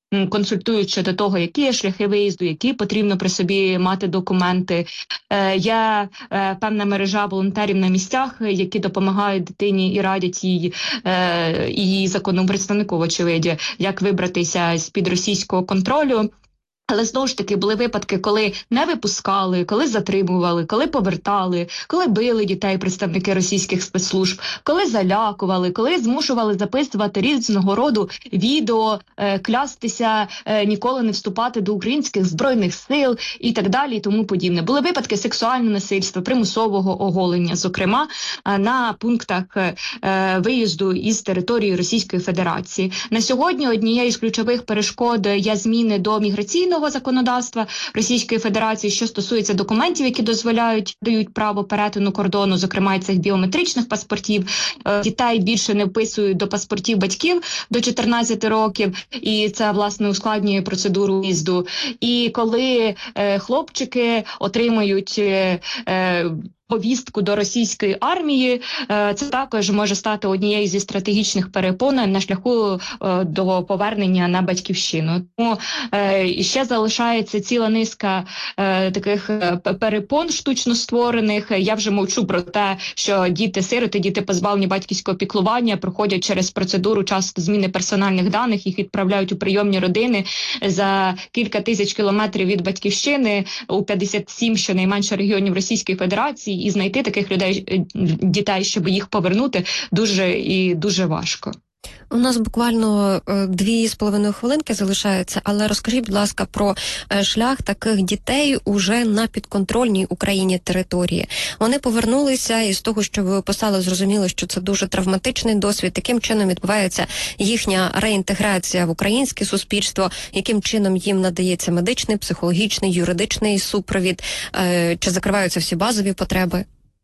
консультують щодо того, які є шляхи виїзду, які потрібно при собі мати документи. Є певна мережа волонтерів на місцях, які допомагають дитині і радять їй і її законному представнику, очевидно, як вибратися з-під російського контролю. Але знову ж таки були випадки, коли не випускали, коли затримували, коли повертали, коли били дітей представники російських спецслужб, коли залякували, коли змушували записувати різного роду відео, клястися, ніколи не вступати до українських збройних сил і так далі, і тому подібне. Були випадки сексуального насильства, примусового оголення, зокрема, на пунктах виїзду із території Російської Федерації. На сьогодні однією з ключових перешкод є зміни до міграційного законодавства Російської Федерації, що стосується документів, які дають право перетину кордону, зокрема і цих біометричних паспортів. Дітей більше не вписують до паспортів батьків до 14 років, і це, власне, ускладнює процедуру в'їзду. І коли хлопчики отримують повістку до російської армії, це також може стати однією зі стратегічних перепон на шляху до повернення на батьківщину. Тому ще залишається ціла низка таких перепон штучно створених. Я вже мовчу про те, що діти-сироти, діти позбавлені батьківського піклування, проходять через процедуру часто зміни персональних даних, їх відправляють у прийомні родини за кілька тисяч кілометрів від батьківщини у 57 щонайменше регіонів Російської Федерації, і знайти таких дітей, щоб їх повернути, дуже важко. У нас буквально 2,5 хвилинки залишається, але розкажіть, будь ласка, про шлях таких дітей уже на підконтрольній Україні території. Вони повернулися, і з того, що ви описали, зрозуміло, що це дуже травматичний досвід. Яким чином відбувається їхня реінтеграція в українське суспільство, яким чином їм надається медичний, психологічний, юридичний супровід, чи закриваються всі базові потреби?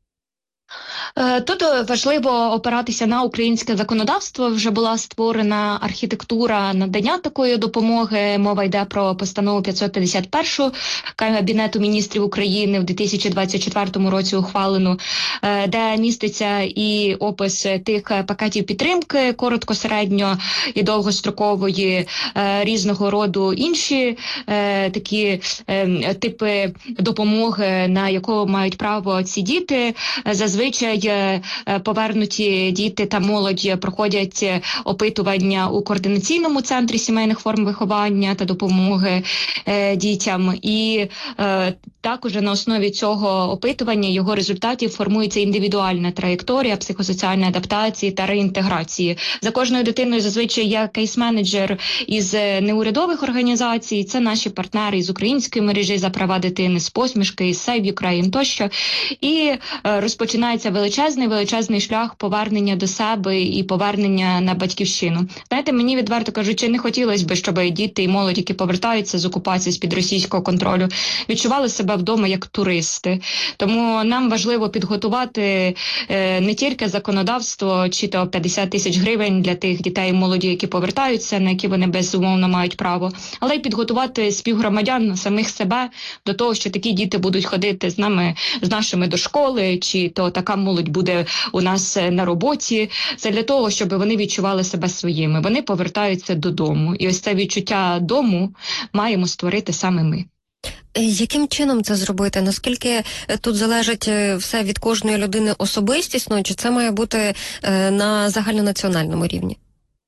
Тут важливо опиратися на українське законодавство. Вже була створена архітектура надання такої допомоги. Мова йде про постанову 551 Кабінету міністрів України в 2024 році ухвалену, де міститься і опис тих пакетів підтримки коротко, середньо і довгострокової, різного роду інші такі типи допомоги, на яку мають право ці діти. Зазвичай повернуті діти та молодь проходять опитування у координаційному центрі сімейних форм виховання та допомоги дітям. І також на основі цього опитування, його результатів, формується індивідуальна траєкторія психосоціальної адаптації та реінтеграції. За кожною дитиною зазвичай є кейс-менеджер із неурядових організацій, це наші партнери із української мережі за права дитини, з посмішки, із Save Ukraine тощо. І розпочинається величезний шлях повернення до себе і повернення на батьківщину. Знаєте, мені, відверто кажучи, не хотілося б, щоб діти і молодь, які повертаються з окупації, з-під російського контролю, відчували себе вдома як туристи. Тому нам важливо підготувати не тільки законодавство, чи то 50 тисяч гривень для тих дітей і молоді, які повертаються, на які вони безумовно мають право, але й підготувати співгромадян, самих себе, до того, що такі діти будуть ходити з нами, з нашими до школи, чи то така молодь буде у нас на роботі. Це для того, щоб вони відчували себе своїми. Вони повертаються додому. І ось це відчуття дому маємо створити саме ми. Яким чином це зробити? Наскільки тут залежить все від кожної людини особистісно, чи це має бути на загальнонаціональному рівні?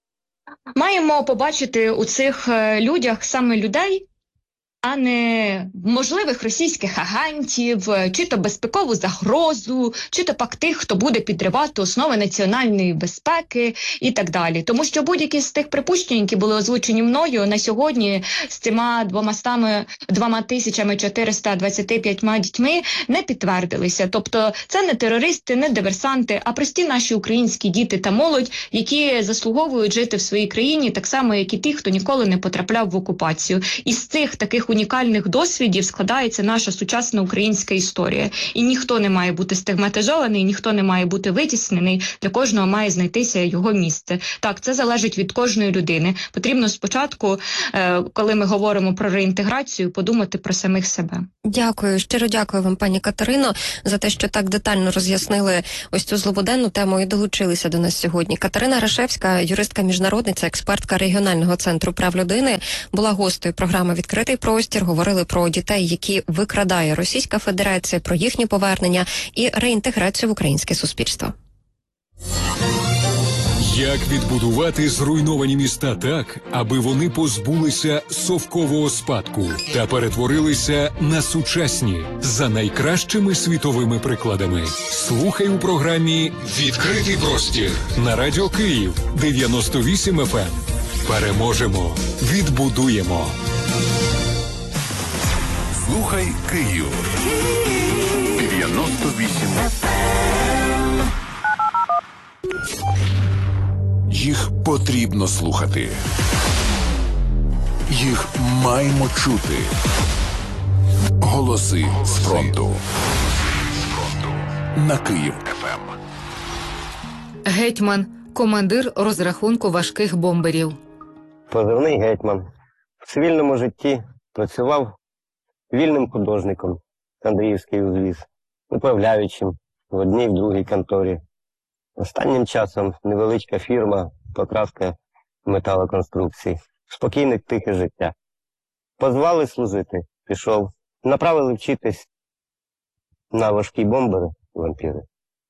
Маємо побачити у цих людях саме людей, а не можливих російських агентів, чи то безпекову загрозу, чи то пак тих, хто буде підривати основи національної безпеки і так далі. Тому що будь-які з тих припущень, які були озвучені мною на сьогодні з цими 2425 дітьми, не підтвердилися. Тобто це не терористи, не диверсанти, а прості наші українські діти та молодь, які заслуговують жити в своїй країні так само, як і ті, хто ніколи не потрапляв в окупацію. І з цих таких таких унікальних досвідів складається наша сучасна українська історія. І ніхто не має бути стигматизований, ніхто не має бути витіснений, для кожного має знайтися його місце. Так, це залежить від кожної людини. Потрібно спочатку, коли ми говоримо про реінтеграцію, подумати про самих себе. Дякую, щиро дякую вам, пані Катерино, за те, що так детально роз'яснили ось цю злободенну тему і долучилися до нас сьогодні. Катерина Рашевська, юристка-міжнародниця, експертка регіонального центру прав людини, була гостею програми «Відкритий простір». Говорили про дітей, які викрадає Російська Федерація, про їхнє повернення і реінтеграцію в українське суспільство. Як відбудувати зруйновані міста так, аби вони позбулися совкового спадку та перетворилися на сучасні за найкращими світовими прикладами? Слухай у програмі «Відкритий простір» на Радіо Київ 98 FM. Переможемо, відбудуємо. Слухай Київ 98 FM. Їх потрібно слухати. Їх маємо чути. Голоси з фронту. На Київ ФМ. Гетьман. Командир розрахунку важких бомберів. Позивний Гетьман. В цивільному житті працював вільним художником, Андріївський узвіз, управляючим в одній, в другій конторі. Останнім часом невеличка фірма, покраска металоконструкцій. Спокійне, тихе життя. Позвали служити, пішов. Направили вчитись на важкі бомбери, вампіри.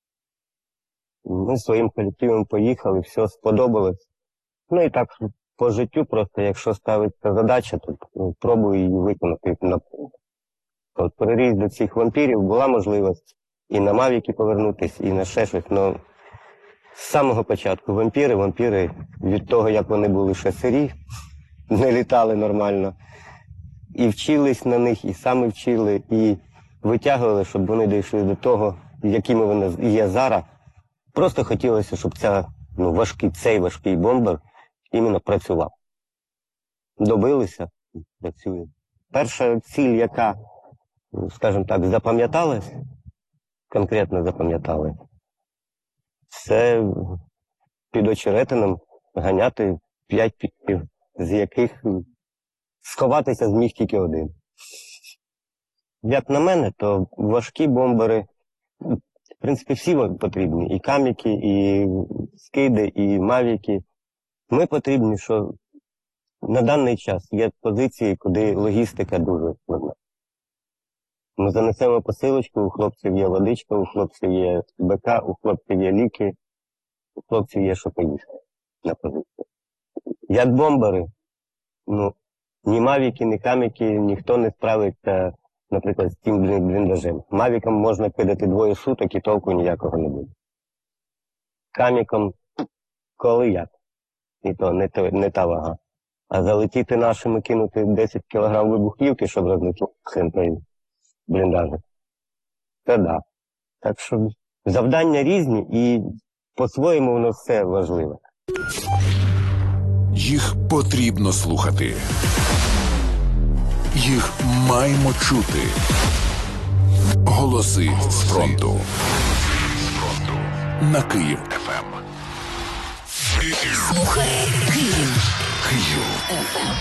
Ми своїм колективом поїхали, все сподобалось. Ну і так по життю просто, якщо ставиться задача, то пробую її виконати наповну. От переріз до цих вампірів була можливість і на Мавіки повернутися, і на ще щось. Но з самого початку вампіри від того, як вони були ще сирі, не літали нормально. І вчились на них, і самі вчили, і витягували, щоб вони дійшли до того, якими вони є зараз. Просто хотілося, щоб цей важкий бомбер іменно працював. Добилися, працює. Перша ціль, яка, скажімо так, запам'яталась, конкретно запам'ятали, це під очеретином ганяти 5 піків, з яких сховатися зміг тільки один. Як на мене, то важкі бомбери, в принципі, всі потрібні. І каміки, і скиди, і мавіки. Ми потрібні, що на даний час є позиції, куди логістика дуже складна. Ми занесемо посилочку, у хлопців є водичка, у хлопців є БК, у хлопців є ліки, у хлопців є що поїсти на позиції. Як бомбери, ні мавіки, ні каміки, ніхто не справиться, наприклад, з тим бліндажем. Мавіком можна кидати 2 суток і толку ніякого не буде. Каміком коли як. І то не та вага. А залетіти нашими, кинути 10 кілограм вибухівки, щоб розлетіти той бліндажик. Це да. Так що завдання різні і по-своєму воно все важливе. Їх потрібно слухати. Їх маємо чути. Голоси з фронту. На Київ ФМ. Слухай Київ. Київ.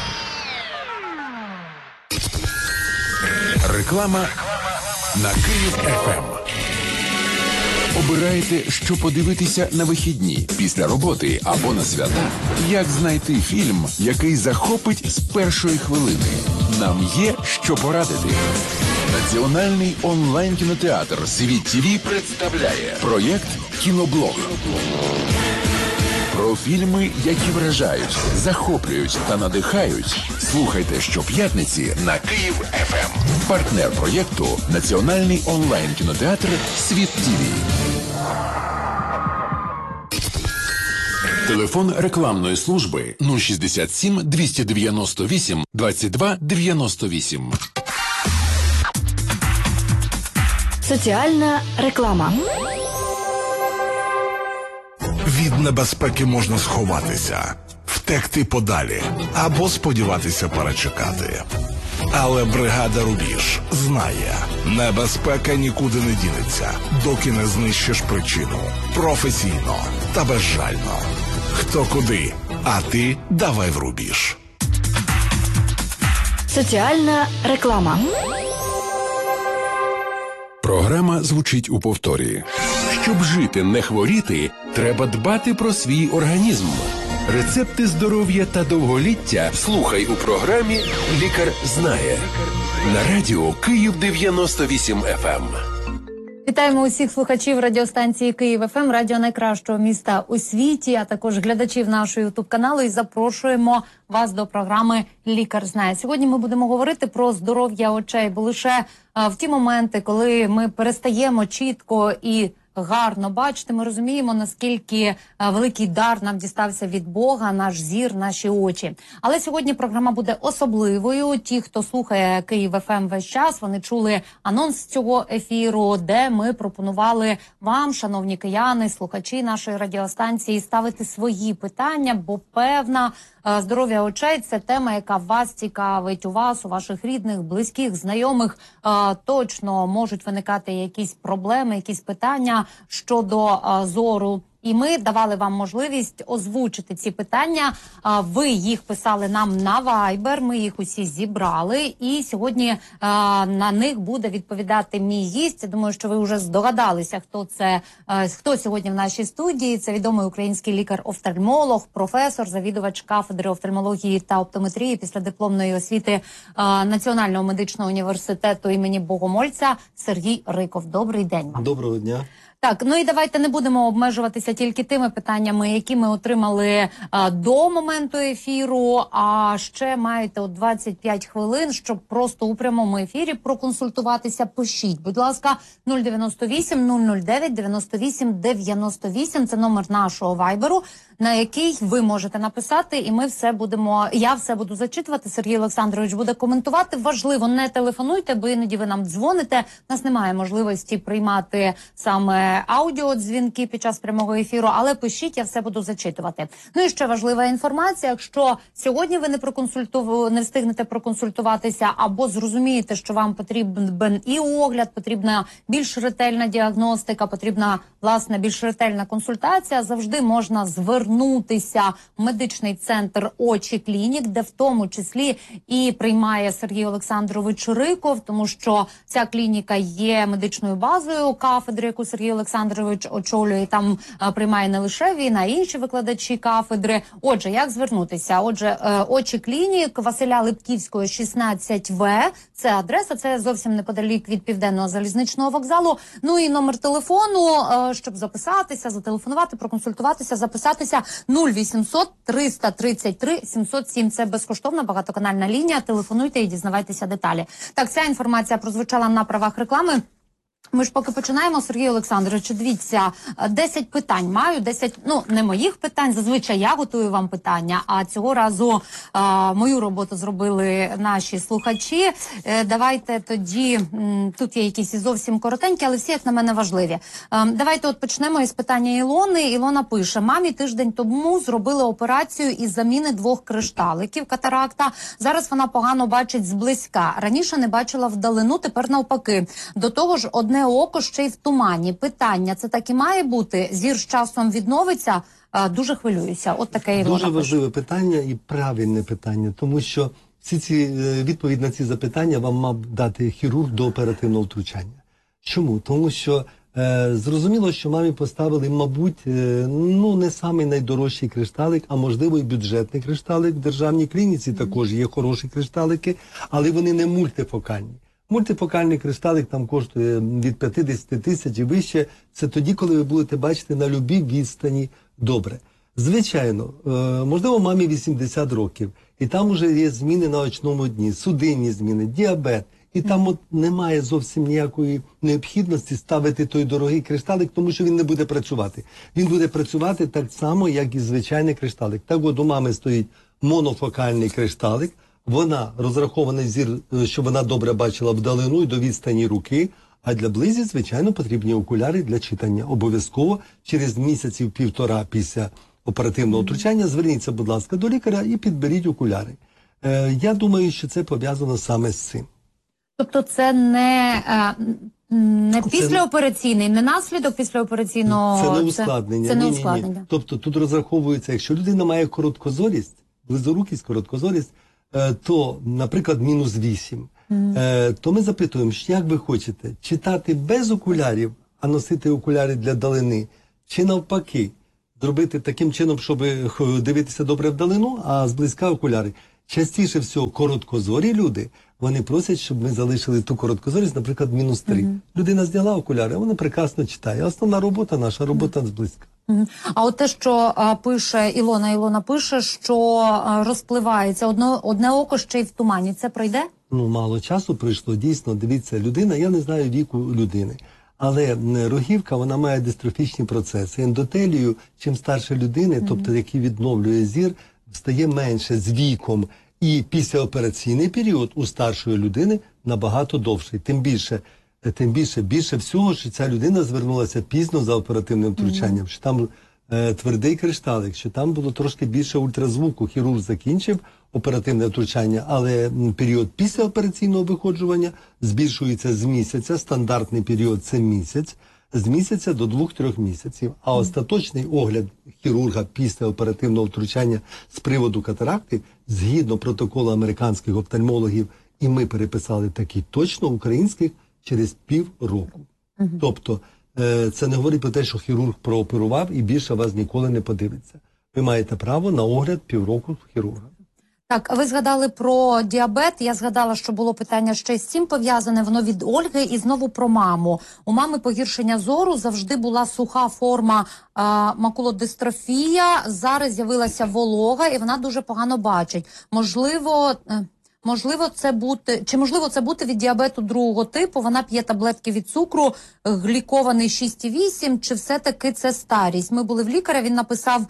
Реклама на Київ ФМ. Обираєте, що подивитися на вихідні, після роботи або на свята? Як знайти фільм, який захопить з першої хвилини? Нам є що порадити. Національний онлайн-кінотеатр «Світ ТВ» представляє проєкт «Кіноблог». Про фільми, які вражають, захоплюють та надихають. Слухайте щоп'ятниці на Київ ФМ. Партнер проєкту – Національний онлайн-кінотеатр «Світ ТВ». Телефон рекламної служби 067 298 22 98. Соціальна реклама. Від небезпеки можна сховатися, втекти подалі або сподіватися перечекати. Але бригада «Рубіж» знає, небезпека нікуди не дінеться, доки не знищиш причину. Професійно та безжально. Хто куди, а ти давай в «Рубіж». Соціальна реклама. Програма звучить у повторі. Щоб жити, не хворіти, треба дбати про свій організм. Рецепти здоров'я та довголіття слухай у програмі «Лікар знає» на радіо Київ 98 FM. Вітаємо усіх слухачів радіостанції Київ ФМ, радіо найкращого міста у світі, а також глядачів нашого ютуб-каналу, і запрошуємо вас до програми «Лікар знає». Сьогодні ми будемо говорити про здоров'я очей, бо лише в ті моменти, коли ми перестаємо чітко і гарно бачити, ми розуміємо, наскільки великий дар нам дістався від Бога, наш зір, наші очі. Але сьогодні програма буде особливою. Ті, хто слухає Київ ФМ весь час, вони чули анонс цього ефіру, де ми пропонували вам, шановні кияни, слухачі нашої радіостанції, ставити свої питання, бо певна здоров'я очей – це тема, яка вас цікавить, у вас, у ваших рідних, близьких, знайомих точно можуть виникати якісь проблеми, якісь питання щодо зору. І ми давали вам можливість озвучити ці питання. Ви їх писали нам на Viber, ми їх усі зібрали. І сьогодні на них буде відповідати мій гість. Я думаю, що ви вже здогадалися, хто сьогодні в нашій студії. Це відомий український лікар-офтальмолог, професор, завідувач кафедри офтальмології та оптометрії післядипломної освіти Національного медичного університету імені Богомольця Сергій Риков. Добрий день вам. Доброго дня. Так, ну і давайте не будемо обмежуватися тільки тими питаннями, які ми отримали до моменту ефіру, а ще маєте 25 хвилин, щоб просто у прямому ефірі проконсультуватися. Пишіть, будь ласка, 098 009 98 98, це номер нашого вайберу, на який ви можете написати, і я все буду зачитувати, Сергій Олександрович буде коментувати. Важливо, не телефонуйте, бо іноді ви нам дзвоните, у нас немає можливості приймати саме аудіодзвінки під час прямого ефіру, але пишіть, я все буду зачитувати. Ну і ще важлива інформація, якщо сьогодні ви не встигнете проконсультуватися або зрозумієте, що вам потрібен і огляд, потрібна більш ретельна діагностика, потрібна, власне, більш ретельна консультація, завжди можна звернутися в медичний центр «Очі Клінік», де в тому числі і приймає Сергій Олександрович Риков, тому що ця клініка є медичною базою кафедри, яку Сергій Олександрович очолює, і там приймає не лише він, а й інші викладачі кафедри. Отже, як звернутися? Отже, «Очі Клінік», Василя Липківського, 16В, це адреса, це зовсім неподалік від Південного залізничного вокзалу. Ну і номер телефону, щоб записатися, зателефонувати, проконсультуватися, записатися 0800 333 707. Це безкоштовна багатоканальна лінія. Телефонуйте і дізнавайтеся деталі. Так, ця інформація прозвучала на правах реклами. Ми ж поки починаємо, Сергій Олександрович, дивіться, 10 питань маю, 10, не моїх питань, зазвичай я готую вам питання, а цього разу мою роботу зробили наші слухачі. Давайте тоді, тут є якісь і зовсім коротенькі, але всі, як на мене, важливі. Давайте почнемо із питання Ілони. Ілона пише: мамі тиждень тому зробили операцію із заміни 2 кришталиків, катаракта. Зараз вона погано бачить зблизька. Раніше не бачила вдалину, тепер навпаки. До того ж, одне око ще й в тумані. Питання, це так і має бути? Зір з часом відновиться? Дуже хвилююся. От таке Ілона. Дуже важливе питання і правильне питання, тому що відповідь на ці запитання вам мав дати хірург до оперативного втручання. Чому? Тому що зрозуміло, що мамі поставили, мабуть, не самий найдорожчий кришталик, а можливо і бюджетний кришталик. В державній клініці також є хороші кришталики, але вони не мультифокальні. Мультифокальний кришталик там коштує від 50 тисяч і вище. Це тоді, коли ви будете бачити на любій відстані добре. Звичайно, можливо, мамі 80 років, і там вже є зміни на очному дні, судинні зміни, діабет. І там немає зовсім ніякої необхідності ставити той дорогий кришталик, тому що він не буде працювати. Він буде працювати так само, як і звичайний кришталик. Так от у мами стоїть монофокальний кришталик. Вона розрахований зір, щоб вона добре бачила вдалину і до відстані руки, а для близі, звичайно, потрібні окуляри для читання. Обов'язково через місяців 1,5 після оперативного втручання зверніться, будь ласка, до лікаря і підберіть окуляри. Я думаю, що це пов'язано саме з цим. Тобто це не післяопераційний, не наслідок післяопераційного... Це не ускладнення. Це не Ні. ускладнення. Тобто тут розраховується, якщо людина має короткозорість, близорукість, короткозорість, то, наприклад, -8, то ми запитуємо, як ви хочете, читати без окулярів, а носити окуляри для далини, чи навпаки, зробити таким чином, щоб дивитися добре вдалину, а зблизька окуляри. Частіше всього короткозорі люди, вони просять, щоб ми залишили ту короткозорість, наприклад, -3. Людина зняла окуляри, вона прекрасно читає. Основна робота, наша робота зблизька. А от те, що пише Ілона пише, що розпливається одне око ще й в тумані, це пройде? Ну, мало часу пройшло, дійсно, дивіться, людина, я не знаю віку людини, але рогівка, вона має дистрофічні процеси. Ендотелію, чим старше людини, тобто який відновлює зір, стає менше з віком. І післяопераційний період у старшої людини набагато довший. Тим більше всього, що ця людина звернулася пізно за оперативним втручанням, що там твердий кришталик, що там було трошки більше ультразвуку. Хірург закінчив оперативне втручання, але період післяопераційного виходжування збільшується з місяця, стандартний період – це місяць, з місяця до 2-3 місяців. А остаточний огляд хірурга після оперативного втручання з приводу катаракти, згідно протоколу американських офтальмологів, і ми переписали такі точно українських, через півроку. Тобто, це не говорить про те, що хірург прооперував і більше вас ніколи не подивиться. Ви маєте право на огляд півроку хірурга. Так, ви згадали про діабет, я згадала, що було питання ще з цим пов'язане, воно від Ольги, і знову про маму. У мами погіршення зору, завжди була суха форма макулодистрофія, зараз з'явилася волога, і вона дуже погано бачить. Можливо, це бути від діабету другого типу? Вона п'є таблетки від цукру, глікований 6,8, чи все-таки це старість? Ми були в лікаря, він написав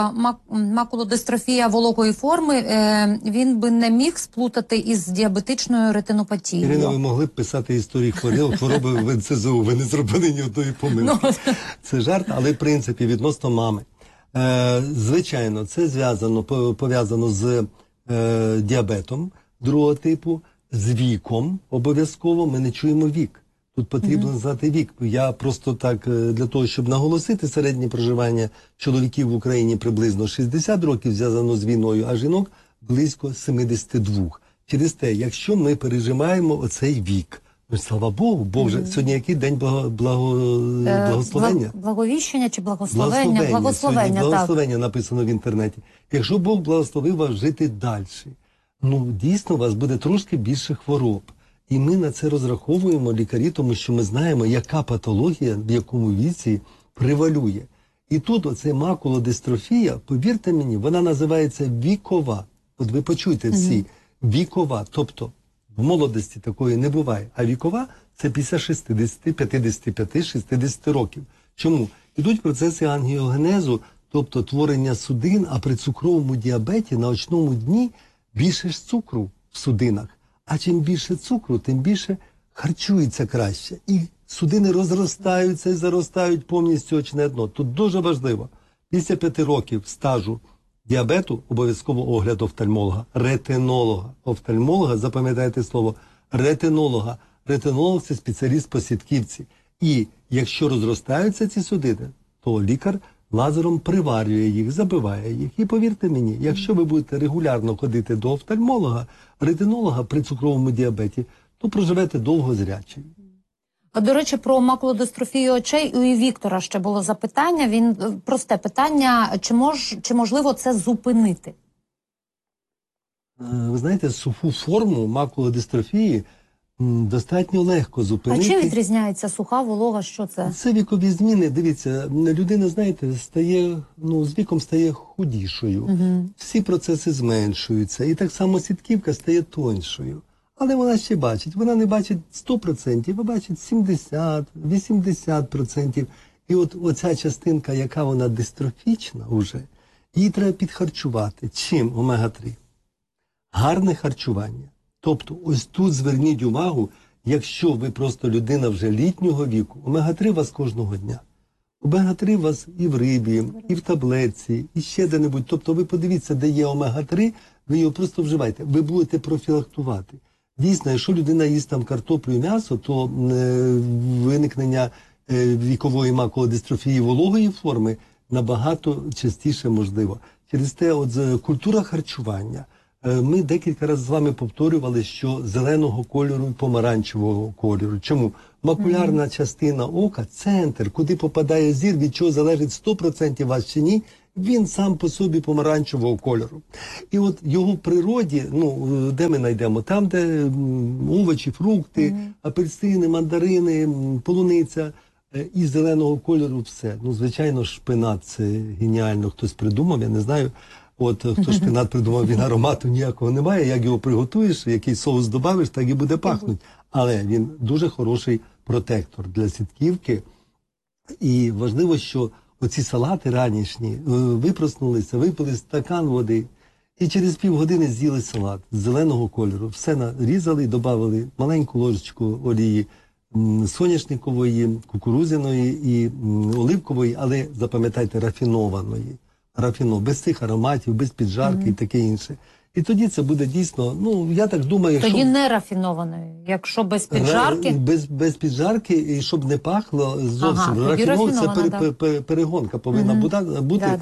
макулодистрофія вологої форми, він би не міг сплутати із діабетичною ретинопатією. Ірина, ви могли б писати історії хвороби в НСЗУ, ви не зробили ні одної помилки. Це жарт, але в принципі відносно мами. Звичайно, це пов'язано з діабетом другого типу, з віком обов'язково. Ми не чуємо вік. Тут потрібно знати вік. Я просто так, для того, щоб наголосити, середнє проживання чоловіків в Україні приблизно 60 років, зв'язано з війною, а жінок близько 72. Через те, якщо ми пережимаємо оцей вік, ну, слава Богу, бо вже сьогодні який день благословення? Благовіщення чи благословення? Благословення, так. Благословення написано в інтернеті. Якщо Бог благословив вас жити далі, ну, дійсно, у вас буде трошки більше хвороб. І ми на це розраховуємо, лікарі, тому що ми знаємо, яка патологія в якому віці превалює. І тут оце макулодистрофія, повірте мені, вона називається вікова. От ви почуйте всі, вікова, тобто в молодості такої не буває. А вікова – це після 60, 55, 60 років. Чому? Ідуть процеси ангіогенезу, тобто творення судин, а при цукровому діабеті на очному дні більше ж цукру в судинах. А чим більше цукру, тим більше харчується краще. І судини розростаються і заростають повністю очне дно. Тут дуже важливо. Після 5 років стажу діабету обов'язково огляд офтальмолога, ретинолога. Офтальмолога, запам'ятайте слово, ретинолога. Ретинолог – це спеціаліст по сітківці. І якщо розростаються ці судини, то лікар лазером приварює їх, забиває їх. І повірте мені, якщо ви будете регулярно ходити до офтальмолога, ретинолога при цукровому діабеті, то проживете довго зрячий. До речі, про макулодистрофію очей у Віктора ще було запитання. Просте питання, чи можливо це зупинити? Ви знаєте, суху форму макулодистрофії достатньо легко зупинити. А чим відрізняється суха, волога, що це? Це вікові зміни. Дивіться, людина, знаєте, з віком стає худішою. Всі процеси зменшуються. І так само сітківка стає тоньшою. Але вона ще бачить. Вона не бачить 100%, а бачить 70, 80%. І от оця частинка, яка вона дистрофічна вже, її треба підхарчувати. Чим? Омега-3. Гарне харчування. Тобто, ось тут зверніть увагу, якщо ви просто людина вже літнього віку, омега-3 у вас кожного дня. Омега-3 у вас і в рибі, і в таблетці, і ще де-небудь. Тобто ви подивіться, де є омега-3, ви його просто вживайте. Ви будете профілактувати. Дійсно, якщо людина їсть там картоплю і м'ясо, то виникнення вікової макулодистрофії вологої форми набагато частіше можливо. Через те, культура харчування. Ми декілька разів з вами повторювали, що зеленого кольору і помаранчевого кольору. Чому? Макулярна частина ока, центр, куди попадає зір, від чого залежить 100% вас чи ні, він сам по собі помаранчевого кольору. І от його в природі, де ми знайдемо? Там, де овочі, фрукти, апельсини, мандарини, полуниця і зеленого кольору все. Звичайно, шпинат – це геніально, хтось придумав, я не знаю. Хто шпинат придумав, він аромату ніякого немає, як його приготуєш, який соус додавиш, так і буде пахнути. Але він дуже хороший протектор для сітківки. І важливо, що оці салати ранішні, ви проснулися, випили стакан води, і через півгодини з'їли салат з зеленого кольору. Все нарізали, додали маленьку ложечку олії соняшникової, кукурудзяної і оливкової, але, запам'ятайте, рафінованої. Без цих ароматів, без піджарки і таке інше. І тоді це буде дійсно, я так думаю, якщо... Тоді не рафінованої, якщо без піджарки? Без піджарки, і щоб не пахло зовсім. Рафінована, це перегонка повинна бути.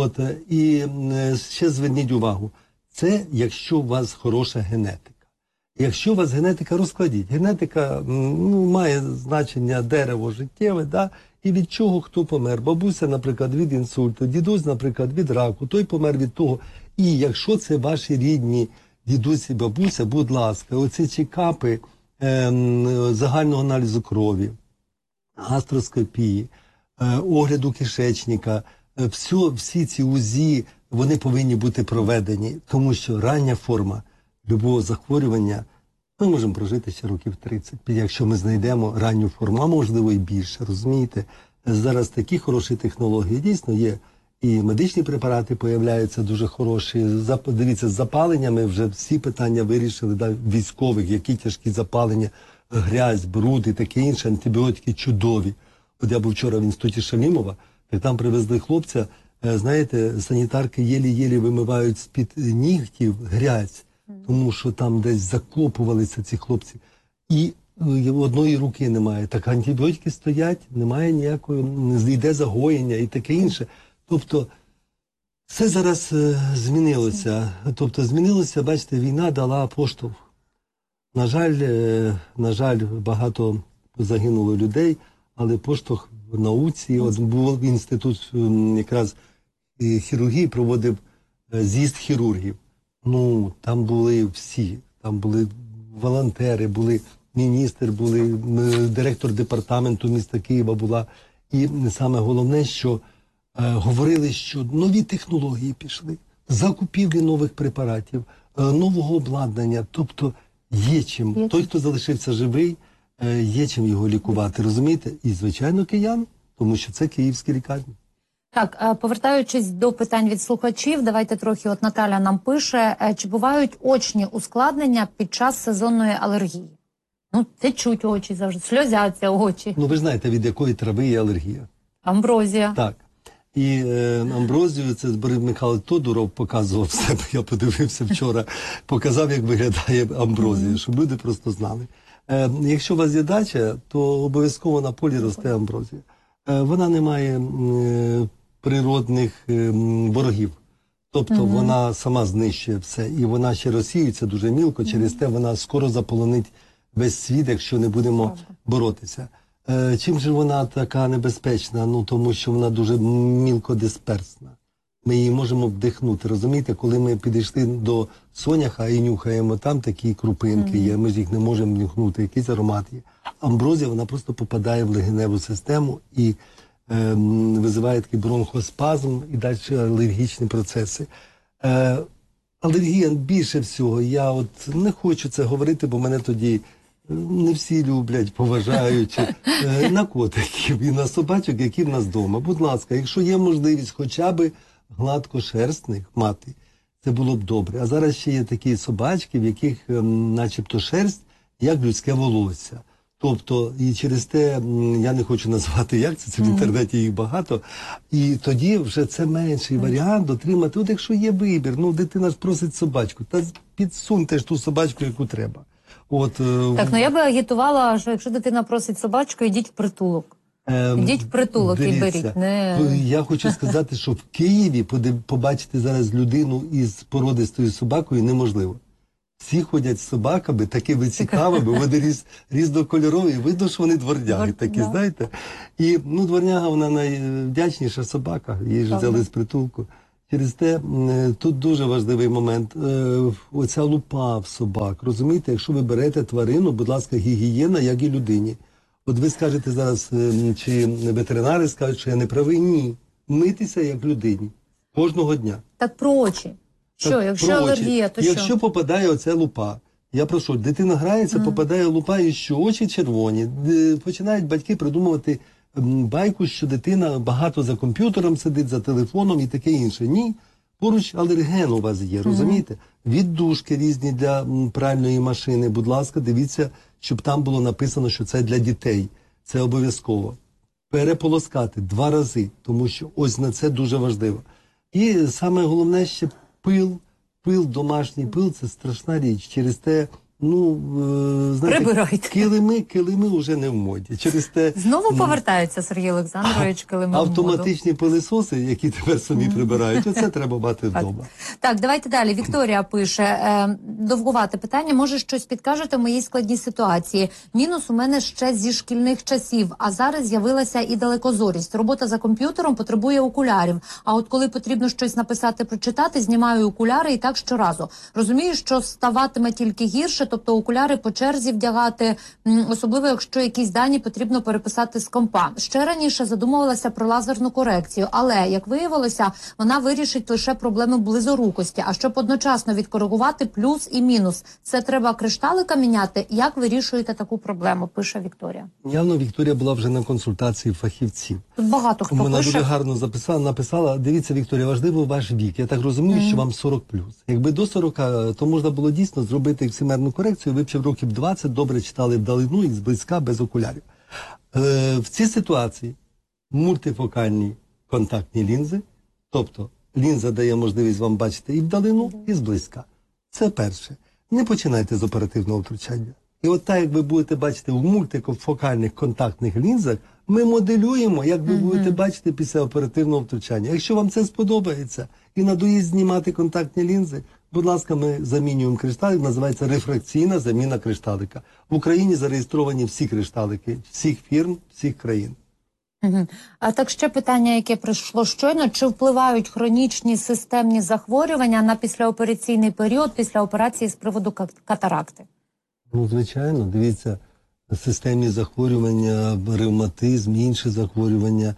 І ще зверніть увагу, це якщо у вас хороша генетика. Якщо у вас генетика, розкладіть. Генетика має значення дерево життєве, і від чого хто помер. Бабуся, наприклад, від інсульту, дідусь, наприклад, від раку, той помер від того. І якщо це ваші рідні дідусь і бабуся, будь ласка, оці чекапи загального аналізу крові, гастроскопії, огляду кишечника, всі ці УЗІ, вони повинні бути проведені, тому що рання форма любого захворювання, ми можемо прожити ще років 30, якщо ми знайдемо ранню форму, а можливо і більше, розумієте? Зараз такі хороші технології, дійсно є. І медичні препарати появляються дуже хороші. Дивіться, з запаленнями вже всі питання вирішили, військових, які тяжкі запалення, грязь, бруд і таке інше, антибіотики чудові. От я був вчора в інституті Шалімова, так там привезли хлопця, знаєте, санітарки єлі-єлі вимивають з-під нігтів грязь, тому що там десь закопувалися ці хлопці. І одної руки немає. Так антибіотики стоять, немає ніякої, йде загоєння і таке інше. Тобто, все зараз змінилося. Бачите, війна дала поштовх. На жаль, багато загинуло людей, але поштовх в науці. Був інститут якраз хірургії, проводив з'їзд хірургів. Там були всі, там були волонтери, були міністр, були директор департаменту міста Києва була. І саме головне, що говорили, що нові технології пішли, закупівлі нових препаратів, нового обладнання, тобто є чим. Той, хто залишився живий, є чим його лікувати, розумієте? І, звичайно, киян, тому що це київські лікарні. Так, повертаючись до питань від слухачів, давайте трохи, Наталя нам пише, чи бувають очні ускладнення під час сезонної алергії? Течуть очі завжди, сльозяться очі. Ви ж знаєте, від якої трави є алергія? Амброзія. Так. І амброзію, це Борис Михайлович Тодуров показував себе, я подивився вчора, показав, як виглядає амброзія, щоб люди просто знали. Якщо у вас є дача, то обов'язково на полі росте амброзія. Вона не має природних ворогів. Тобто вона сама знищує все. І вона ще розсіюється дуже мілко, через те вона скоро заполонить весь світ, якщо не будемо боротися. Чим же вона така небезпечна? Тому що вона дуже мілкодисперсна. Ми її можемо вдихнути. Розумієте, коли ми підійшли до соняха і нюхаємо, там такі крупинки є, ми ж їх не можемо нюхнути, якийсь аромат є. Амброзія, вона просто попадає в легеневу систему і визиває такий бронхоспазм і далі алергічні процеси. Алергія більше всього, я не хочу це говорити, бо мене тоді не всі люблять, поважають, на котиків і на собачок, які в нас вдома. Будь ласка, якщо є можливість хоча б гладкошерстних мати, це було б добре. А зараз ще є такі собачки, в яких начебто шерсть, як людське волосся. Тобто, і через те, я не хочу назвати, як це в інтернеті їх багато, і тоді вже це менший варіант отримати. От якщо є вибір, ну дитина ж просить собачку, та підсуньте ж ту собачку, яку треба. От, Так, ну я би агітувала, що якщо дитина просить собачку, йдіть в притулок. Йдіть в притулок і беріть. Я хочу сказати, що в Києві побачити зараз людину із породистою собакою неможливо. Всі ходять з собаками, такими цікавими, вони різнокольорові, видно, що вони дворняги такі, знаєте. І, ну, дворняга, вона найвдячніша собака, її ж взяли з притулку. Через те, тут дуже важливий момент, оця лупа в собак, розумієте, якщо ви берете тварину, будь ласка, гігієна, як і людині. От ви скажете зараз, чи ветеринари скажуть, що я не правий? Ні. Митися як людині. Кожного дня. Так про очі. Що, якщо алергія, то що? Якщо попадає оця лупа, я прошу, дитина грається, попадає лупа, і що очі червоні. Починають батьки придумувати байку, що дитина багато за комп'ютером сидить, за телефоном і таке інше. Ні. Поруч алерген у вас є, розумієте? Віддушки різні для пральної машини. Будь ласка, дивіться, щоб там було написано, що це для дітей. Це обов'язково. Переполоскати 2 рази, тому що ось на це дуже важливо. І саме головне ще пил, домашній пил – це страшна річ. Через те, ну, знаєте, килими вже не в моді. Через те, знову повертаються, Сергій Олександрович, килими в моду. Автоматичні пилисоси, які тепер самі прибирають, оце треба мати вдома. Так, давайте далі. Вікторія пише, довгувате питання, може щось підкажете в моїй складній ситуації. Мінус у мене ще зі шкільних часів, а зараз з'явилася і далекозорість. Робота за комп'ютером потребує окулярів, а от коли потрібно щось написати, прочитати, знімаю окуляри і так щоразу. Розумію, що ставатиме тільки гірше, тобто окуляри по черзі вдягати, особливо якщо якісь дані потрібно переписати з компа. Ще раніше задумувалася про лазерну корекцію, але, як виявилося, вона вирішить лише проблеми близорукості. А щоб одночасно відкоригувати плюс і мінус, це треба кришталика міняти. Як вирішуєте таку проблему, пише Вікторія. Явно Вікторія була вже на консультації фахівців. Тут багато хто Вона пише. дуже гарно написала, дивіться, Вікторія, важливо ваш вік. Я так розумію, що вам 40+. Якби до 40, то можна було дійсно зробити ексимерну корекцію, ви б ще в років 20 добре читали вдалину і зблизька без окулярів. В цій ситуації мультифокальні контактні лінзи, тобто лінза дає можливість вам бачити і вдалину, і зблизька. Це перше. Не починайте з оперативного втручання. І от так, як ви будете бачити в мультифокальних контактних лінзах, ми моделюємо, як ви будете бачити після оперативного втручання. Якщо вам це сподобається і надоїсть знімати контактні лінзи, будь ласка, ми замінюємо кришталик, називається рефракційна заміна кришталика. В Україні зареєстровані всі кришталики, всіх фірм, всіх країн. А так ще питання, яке прийшло щойно. Чи впливають хронічні системні захворювання на післяопераційний період після операції з приводу катаракти? Ну, звичайно, дивіться, системні захворювання, ревматизм, інші захворювання,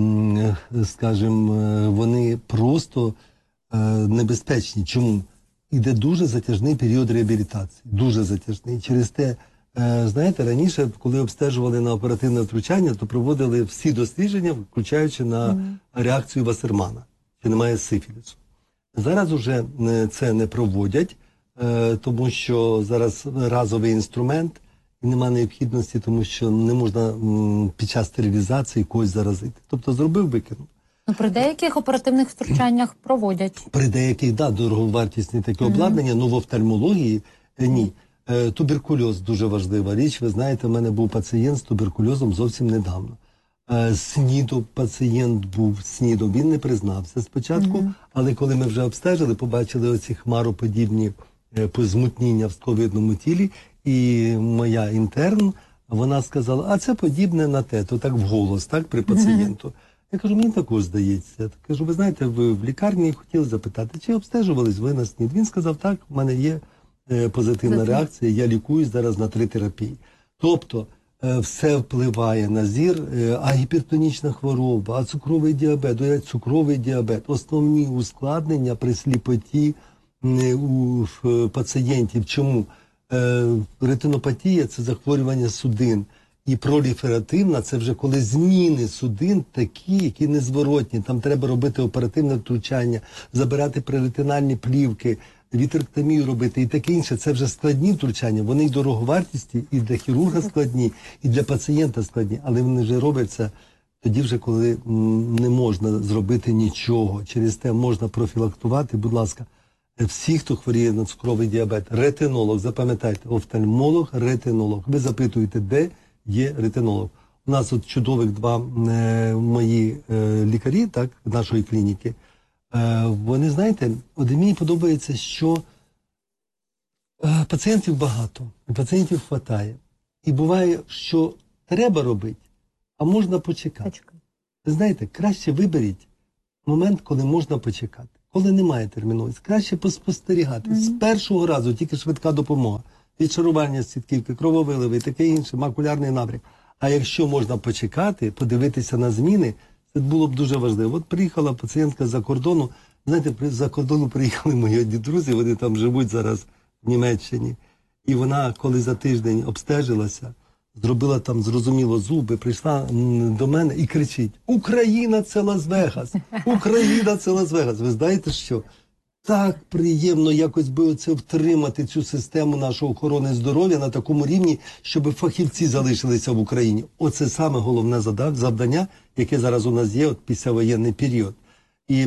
скажімо, вони просто небезпечні. Чому? Іде дуже затяжний період реабілітації, дуже затяжний. Через те, знаєте, раніше, коли обстежували на оперативне втручання, то проводили всі дослідження, включаючи на реакцію Вассермана, чи немає сифілісу. Зараз уже це не проводять, тому що зараз разовий інструмент, і немає необхідності, тому що не можна під час стерилізації когось заразити. Тобто зробив, викинув. Ну, при деяких оперативних втручаннях проводять. При деяких, да, дороговартісні такі обладнання, ну в офтальмології ні. Туберкульоз дуже важлива річ. Ви знаєте, в мене був пацієнт з туберкульозом зовсім недавно. СНІДу пацієнт був СНІДом, він не признався спочатку, але коли ми вже обстежили, побачили оці хмароподібні змутніння в сковидному тілі, і моя інтерн, вона сказала, а це подібне на те, то так вголос, так, при пацієнту. Я кажу, мені також здається. Я кажу, ви знаєте, ви в лікарні хотіли запитати, чи обстежувались ви на СНІД? Він сказав, так, в мене є позитивна реакція, я лікуюсь зараз на 3 терапії. Тобто, все впливає на зір, а гіпертонічна хвороба, а цукровий діабет, цукровий діабет, основні ускладнення при сліпоті у пацієнтів. Чому? Ретинопатія – це захворювання судин. І проліферативна – це вже коли зміни судин такі, які незворотні. Там треба робити оперативне втручання, забирати преретинальні плівки. вітректомію робити і таке інше. Це вже складні втручання, вони й дороговартісті, і для хірурга складні, і для пацієнта складні, але вони вже робляться тоді вже, коли не можна зробити нічого. Через те можна профілактувати, будь ласка, всі, хто хворіє на цукровий діабет. Ретинолог, запам'ятайте, офтальмолог, ретинолог. Ви запитуєте, де є ретинолог. У нас от чудових два мої лікарі, так, нашої клініки. Вони, знаєте, от мені подобається, що пацієнтів багато, пацієнтів хватає. І буває, що треба робити, а можна почекати. Ви знаєте, краще виберіть момент, коли можна почекати. Коли немає терміновості, краще поспостерігати. З першого разу тільки швидка допомога. Відшарування сітківки, крововиливи і таке інше, макулярний набряк. А якщо можна почекати, подивитися на зміни, це було б дуже важливо. От приїхала пацієнтка з-за кордону. Знаєте, з-за кордону приїхали мої друзі, вони там живуть зараз в Німеччині. І вона, коли за тиждень обстежилася, зробила там, зрозуміло, зуби, прийшла до мене і кричить: «Україна – це Лас-Вегас! Україна – це Лас-Вегас!» Ви знаєте що? Так приємно якось би оце втримати цю систему нашої охорони здоров'я на такому рівні, щоб фахівці залишилися в Україні. Оце саме головне завдання, яке зараз у нас є от післявоєнний період. І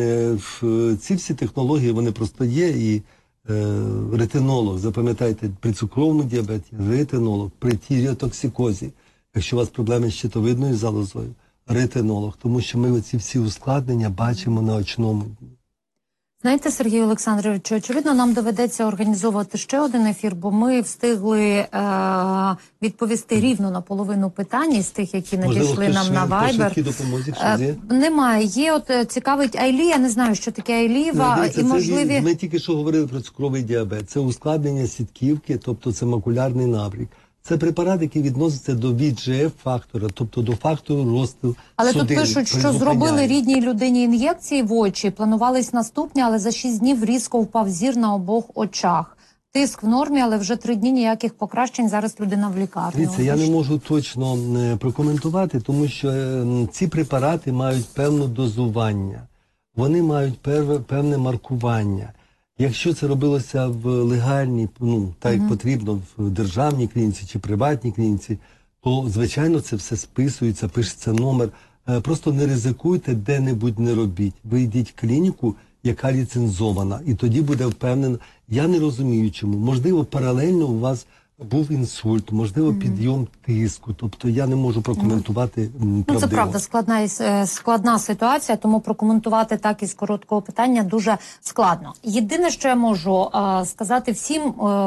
ці всі технології, вони просто є, і ретинолог, запам'ятайте, при цукровому діабеті, ретинолог, при тіреотоксикозі, якщо у вас проблеми з щитовидною залозою, ретинолог, тому що ми оці всі ускладнення бачимо на очному. Знаєте, Сергій Олександрович, очевидно, нам доведеться організовувати ще один ефір, бо ми встигли відповісти рівно на половину питань із тих, які надійшли нам на Viber. Немає. Є, от цікавить Айлі, я не знаю, що таке Айліва, і можливі... Ми тільки що говорили про цукровий діабет. Це ускладнення сітківки, тобто це макулярний набряк. Це препарат, який відноситься до VEGF-фактора, тобто до фактору росту Але судин. тут пишуть, що зробили рідній людині ін'єкції в очі, планувались наступні, але за 6 днів різко впав зір на обох очах. Тиск в нормі, але вже 3 дні ніяких покращень, зараз людина в лікарні. Дивіться, я не можу точно прокоментувати, тому що ці препарати мають певне дозування, вони мають певне маркування. Якщо це робилося в легальній, так як потрібно, в державній клініці чи приватній клініці, то, звичайно, це все списується, пишеться номер. Просто не ризикуйте, де-небудь не робіть. Ви йдіть в клініку, яка ліцензована, і тоді буде впевнено. Я не розумію, чому. Можливо, паралельно у вас був інсульт, можливо, підйом тиску. Тобто я не можу прокоментувати правдиво. Це правда, складна ситуація, тому прокоментувати так із короткого питання дуже складно. Єдине, що я можу сказати всім,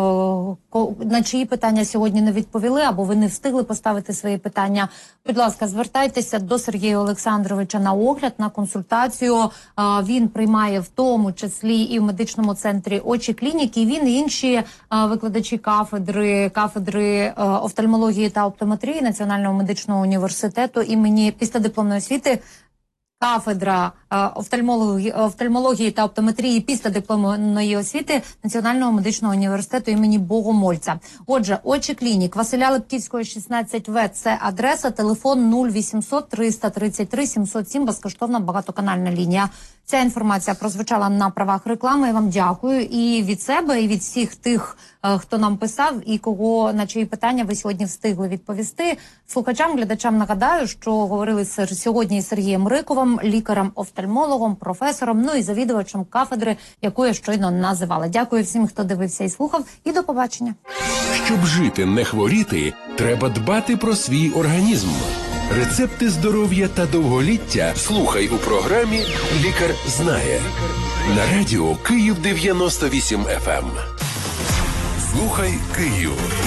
на чиї питання сьогодні не відповіли, або ви не встигли поставити свої питання, будь ласка, звертайтеся до Сергія Олександровича на огляд, на консультацію. Він приймає в тому числі і в медичному центрі «Очі клініки», він і інші викладачі кафедри офтальмології та оптометрії Національного медичного університету імені післядипломної освіти, кафедра офтальмології та оптометрії післядипломної освіти Національного медичного університету імені Богомольця. Отже, «Очі клінік», Василя Липківського, 16В, це адреса, телефон 0800 333 707, безкоштовна багатоканальна лінія. Ця інформація прозвучала на правах реклами. Я вам дякую і від себе, і від всіх тих, хто нам писав, і кого, на чиї питання ви сьогодні встигли відповісти. Слухачам, глядачам нагадаю, що говорили сьогодні із Сергієм Риковим, лікарем-офтальмологом, професором, ну і завідувачем кафедри, яку я щойно називала. Дякую всім, хто дивився і слухав, і до побачення. Щоб жити, не хворіти, треба дбати про свій організм. Рецепти здоров'я та довголіття слухай у програмі «Лікар знає» на радіо Київ 98 FM. Слухай Київ.